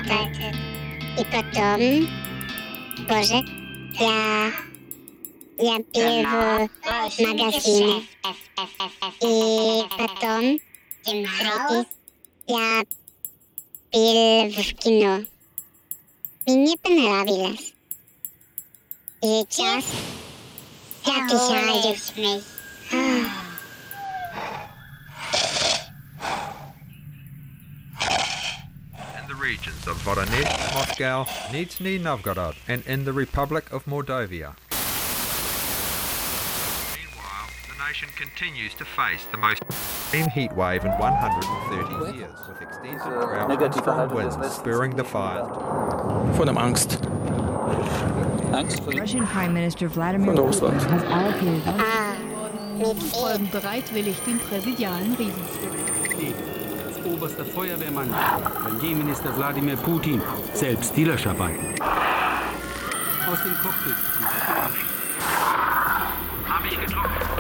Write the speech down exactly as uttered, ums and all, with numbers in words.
плакат. И потом, Боже, я, я пил в магазине. И потом, третий, я пил в кино. Мне понравилось. И сейчас я писаю. In the regions of Voronezh, Moscow, Nizhny Novgorod, and in the Republic of Mordovia. Meanwhile, the nation continues to face the most extreme heat wave in one hundred thirty years, with extensive drought and strong winds spurring the fires. Von dem Angst. Angst vor Russian Prime Minister Vladimir von Russland. has allocated folgen bereitwillig dem präsidialen Riesensturm. Als oberster Feuerwehrmann, Premierminister Wladimir Putin, selbst die Löscher bei. Aus dem Cockpit.